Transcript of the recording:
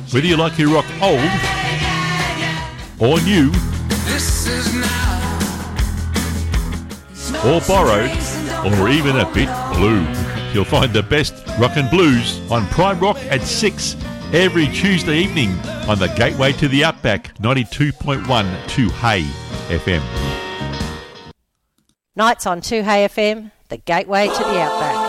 Whether you like your rock old or new, or borrowed, or even a bit blue, you'll find the best rock and blues on Prime Rock at 6 every Tuesday evening on the Gateway to the Outback, 92.1 2Hey FM. Nights on 2Hey FM, the Gateway to the Outback.